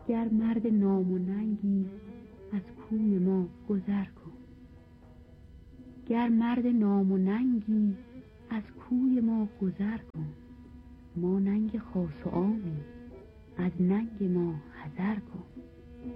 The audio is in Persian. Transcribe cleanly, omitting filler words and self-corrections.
گر مرد نام و ننگی از کوی ما گذر کن. گر مرد نام و ننگی از کوی ما گذر کن. ما ننگ خاص و عامیم، از ننگ ما حذر کن.